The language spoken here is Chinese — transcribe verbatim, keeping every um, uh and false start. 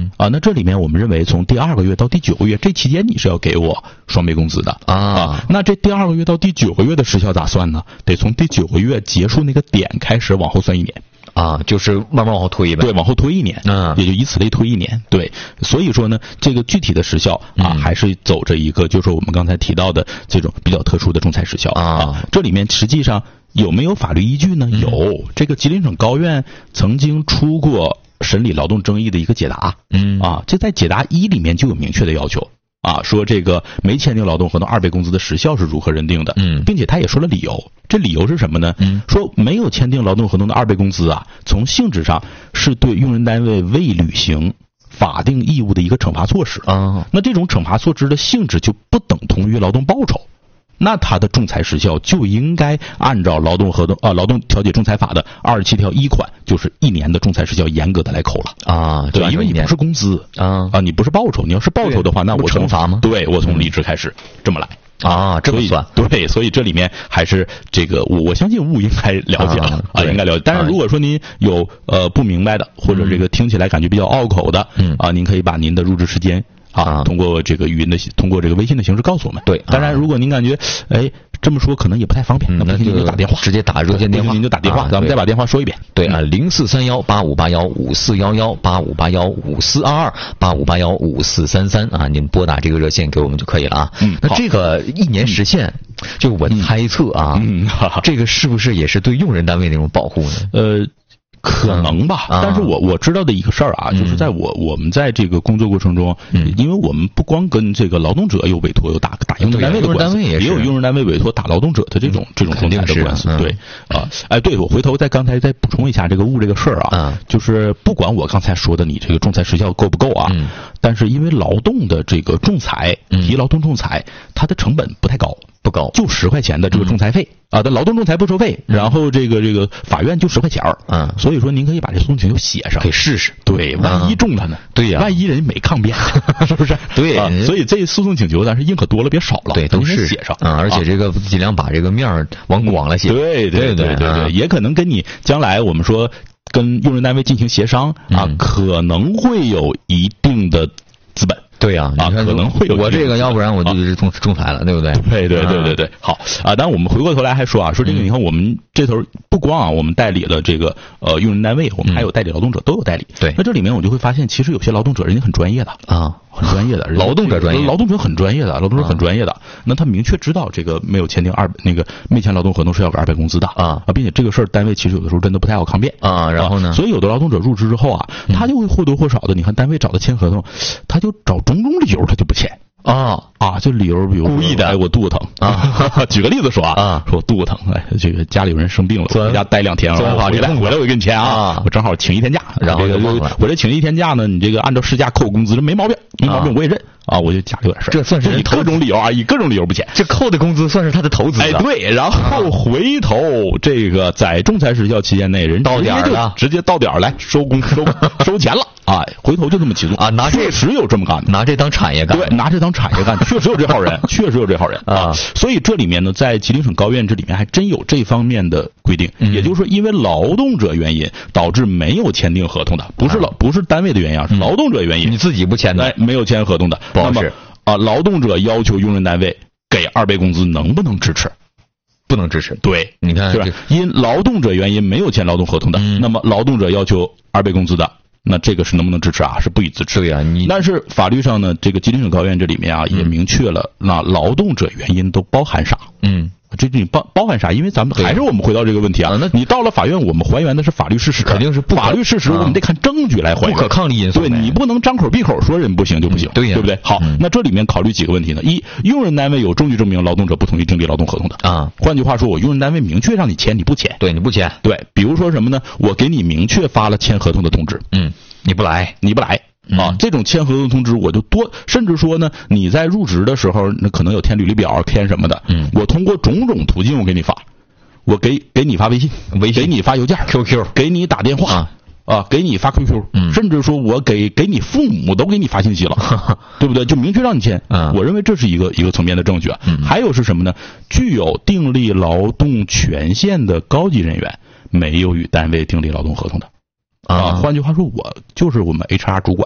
嗯啊，那这里面我们认为从第二个月到第九个月这期间你是要给我双倍工资的啊啊。那这第二个月到第九个月的时效咋算呢？得从第九个月结束那个点开始往后算一年。 啊，就是慢慢往后推呗。 对，往后推一年，嗯，也就以此类推一年。对，所以说呢，这个具体的时效啊，嗯、还是走着一个，就是我们刚才提到的这种比较特殊的仲裁时效啊。啊这里面实际上有没有法律依据呢？嗯、有，这个吉林省高院曾经出过审理劳动争议的一个解答，嗯啊，这在解答一里面就有明确的要求。啊，说这个没签订劳动合同二倍工资的时效是如何认定的？嗯，并且他也说了理由。这理由是什么呢？嗯，说没有签订劳动合同的二倍工资啊，从性质上是对用人单位未履行法定义务的一个惩罚措施啊。那这种惩罚措施的性质就不等同于劳动报酬。那他的仲裁时效就应该按照劳动合同啊、呃、劳动调解仲裁法的二十七条一款，就是一年的仲裁时效严格的来扣了啊。对，因为你不是工资啊啊，你不是报酬，你要是报酬的话，那我惩罚吗？ 对，我从离职开始、嗯、这么来。 啊，这么算对，所以这里面还是这个我我相信雾应该了解了 啊, 啊，应该了解。但是如果说您有呃不明白的，或者这个听起来感觉比较拗口的，嗯啊，您可以把您的入职时间啊通过这个语音的通过这个微信的形式告诉我们。 对， 当然如果您感觉哎这么说可能也不太方便， 嗯、 那您就打电话， 直接打热线电话， 您就打电话，啊、咱们再把电话说一遍。 对啊，零四三幺八五八幺五四幺幺八五八幺五四二二八五八幺五四三三啊，您拨打这个热线给我们就可以了啊。嗯，那这个一年时限，嗯、就我猜测啊，嗯哈哈，这个是不是也是对用人单位那种保护呢？ 呃。可能吧，但是我我知道的一个事儿啊，就是在我我们在这个工作过程中，因为我们不光跟这个劳动者有委托有打打用人单位的关系，也有用人单位委托打劳动者的这种这种仲裁的关系。对啊，哎，对我回头再刚才再补充一下这个物这个事儿啊，就是不管我刚才说的你这个仲裁时效够不够啊，但是因为劳动的这个仲裁提劳动仲裁，它的成本不太高。 不高， 就十块钱的这个仲裁费、嗯、啊，但劳动仲裁不收费，然后这个这个法院就十块钱儿，嗯，所以说您可以把这诉讼请求写上， 可以试试， 对，万一中了呢？ 嗯、对呀、啊， 万一人没抗辩，是不是？ 对、 啊，所以这诉讼请求咱是宁可多了别少了， 对，都是写上， 嗯，而且这个尽量把这个面儿往广了写， 对对对对对， 啊、 也可能跟你将来我们说跟用人单位进行协商啊，嗯、可能会有一定的资本。 对呀、啊， 啊，可能会有我这个，要不然我就是仲仲裁了，对不对？ 对对对对对，好啊。当然我们回过头来还说啊，说这个你看我们这头不光啊，我们代理了这个呃用人单位，我们还有代理劳动者，都有代理。 对， 那这里面我就会发现，其实有些劳动者人家很专业的啊，很专业的， 劳动者专业， 劳动者很专业的，劳动者很专业的。那他明确知道这个没有签订二那个没签劳动合同是要给二倍工资的啊啊，并且这个事儿单位其实有的时候真的不太好抗辩啊。然后呢， 所以有的劳动者入职之后啊，他就会或多或少的，你看单位找他签合同，他就找种种理由他就不签。啊啊！就理由，比如故意的， 哎，我肚子疼啊。举个例子说啊，啊说我肚子疼，哎，这个家里有人生病了，我回家待两天，回来回来我给你签啊，我正好请一天假，然后我这请一天假呢，你这个按照事假扣工资，这没毛病，没毛病我也认啊，我就家里有点事， 这算是以各种理由啊，以各种理由不签， 这扣的工资算是他的投资， 哎，对，然后回头这个在仲裁时效期间内，人到点了， 直接到点来收工收收钱了。啊，回头就这么起诉啊！拿确实有这么干的， 拿这当产业干， 对，拿这当产业干，确实有这号人，确实有这号人啊！所以这里面呢，在吉林省高院这里面还真有这方面的规定，嗯、也就是说，因为劳动者原因导致没有签订合同的，不是劳、啊、不是单位的原因啊，是劳动者原因， 你自己不签的， 哎，没有签合同的， 不好使啊！劳动者要求用人单位给二倍工资，能不能支持？ 不能支持。 对， 你看， 是吧？因劳动者原因没有签劳动合同的，嗯、那么劳动者要求二倍工资的。那这个是能不能支持啊？是不予支持。 对呀、啊，你但是法律上呢，这个吉林省高院这里面啊，也明确了，那劳动者原因都包含啥？嗯，这你包包含啥？因为咱们还是我们回到这个问题啊，那你到了法院，我们还原的是法律事实， 肯定是不法律事实，我们得看证据来还原， 不可抗力因素。 对，你不能张口闭口说人不行就不行， 嗯、对呀、啊， 对不对？好，嗯、那这里面考虑几个问题呢？一，用人单位有证据证明劳动者不同意订立劳动合同的啊。换句话说，我用人单位明确让你签，你不签， 对，你不签， 对，比如说什么呢？我给你明确发了签合同的通知， 嗯。你不来， 你不来啊！嗯、这种签合同通知，我就多，甚至说呢，你在入职的时候，那可能有填履历表、填什么的，嗯，我通过种种途径我给你发，我给给你发微信， 微信给你发邮件 ，Q Q， 给你打电话啊，啊，给你发 Q Q，嗯，甚至说我给给你父母都给你发信息了，呵呵对不对？就明确让你签，嗯，我认为这是一个一个层面的证据啊。嗯、还有是什么呢？具有订立劳动权限的高级人员没有与单位订立劳动合同的。啊，换句话说，我就是我们 H R 主管，